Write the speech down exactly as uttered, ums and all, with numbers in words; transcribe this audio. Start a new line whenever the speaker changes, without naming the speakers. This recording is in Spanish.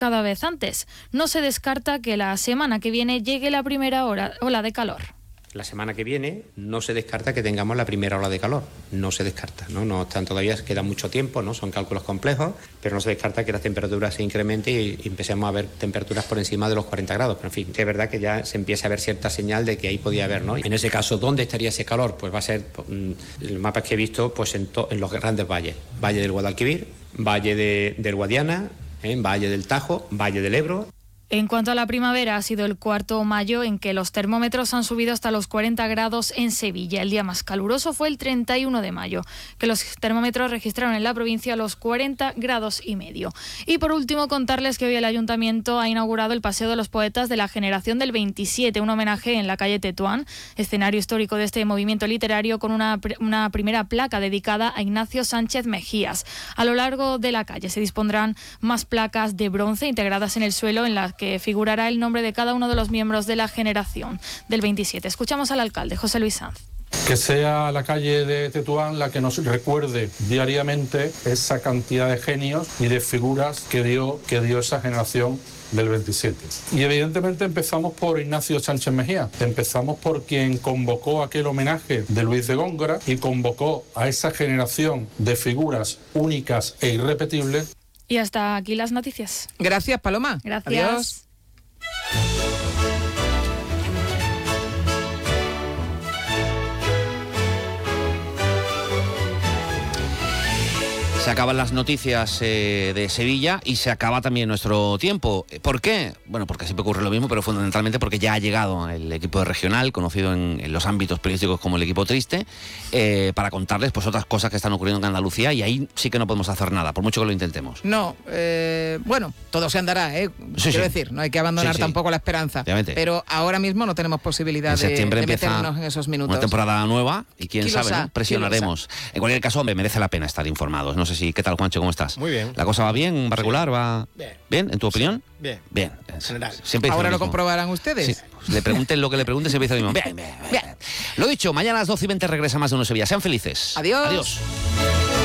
cada vez antes. No se descarta que la semana que viene llegue la primera hora, ola de calor.
La semana que viene no se descarta que tengamos la primera ola de calor, no se descarta, ¿no? No obstante, todavía queda mucho tiempo, ¿no? Son cálculos complejos, pero no se descarta que las temperaturas se incrementen y, y empecemos a ver temperaturas por encima de los cuarenta grados. Pero en fin, es verdad que ya se empieza a ver cierta señal de que ahí podía haber, ¿no? En ese caso, ¿dónde estaría ese calor? Pues va a ser, el mapa que he visto, pues en, to, en los grandes valles. Valle del Guadalquivir, Valle de, del Guadiana, ¿eh? Valle del Tajo, Valle del Ebro.
En cuanto a la primavera, ha sido el cuarto mayo en que los termómetros han subido hasta los cuarenta grados en Sevilla. El día más caluroso fue el treinta y uno de mayo, que los termómetros registraron en la provincia los cuarenta grados y medio. Y por último, contarles que hoy el Ayuntamiento ha inaugurado el Paseo de los Poetas de la Generación del veintisiete, un homenaje en la calle Tetuán, escenario histórico de este movimiento literario, con una, una primera placa dedicada a Ignacio Sánchez Mejías. A lo largo de la calle se dispondrán más placas de bronce integradas en el suelo en las que figurará el nombre de cada uno de los miembros de la generación del veintisiete. Escuchamos al alcalde, José Luis Sanz.
Que sea la calle de Tetuán la que nos recuerde diariamente esa cantidad de genios y de figuras que dio, que dio esa generación del veintisiete. Y evidentemente empezamos por Ignacio Sánchez Mejía. Empezamos por quien convocó aquel homenaje de Luis de Góngora y convocó a esa generación de figuras únicas e irrepetibles.
Y hasta aquí las noticias.
Gracias, Paloma.
Gracias.
Adiós.
Se acaban las noticias eh, de Sevilla y se acaba también nuestro tiempo. ¿Por qué? Bueno, porque siempre ocurre lo mismo, pero fundamentalmente porque ya ha llegado el equipo de Regional, conocido en, en los ámbitos periodísticos como el equipo triste, eh, para contarles pues otras cosas que están ocurriendo en Andalucía, y ahí sí que no podemos hacer nada, por mucho que lo intentemos.
No, eh, bueno, todo se andará, ¿eh?
Sí,
Quiero
sí.
decir, no hay que abandonar
Sí, sí.
tampoco la esperanza.
Obviamente.
Pero ahora mismo no tenemos posibilidad
En
de,
septiembre
de
empieza
meternos en esos minutos.
una temporada nueva y quién
Kilosa,
sabe, ¿no? Presionaremos. En cualquier caso, hombre, merece la pena estar informados. No sé si, ¿qué tal, Juancho? ¿Cómo estás?
Muy bien.
¿La cosa va bien? ¿Va regular? ¿Va
Bien.
bien? ¿En tu opinión?
Bien.
Bien.
En general.
Siempre dice
Ahora lo
mismo.
comprobarán ustedes.
Sí. Pues le pregunten lo que le pregunten, siempre dice lo mismo. Bien, bien, bien. Lo dicho, mañana a las doce y veinte regresa Más de Uno Sevilla. Sean felices.
Adiós.
Adiós.